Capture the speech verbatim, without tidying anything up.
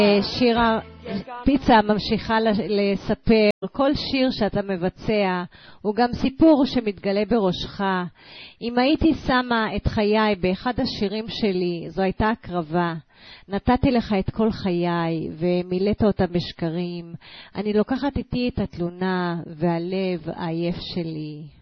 שירה פיצה ממשיכה לספר, כל שיר שאתה מבצע הוא גם סיפור שמתגלה בראשך. אם הייתי שמה את חיי באחד השירים שלי, זו הייתה הקרבה. נתתי לך את כל חיי ומילאת אותם בשקרים. אני לוקחת איתי את התלונה והלב העייף שלי.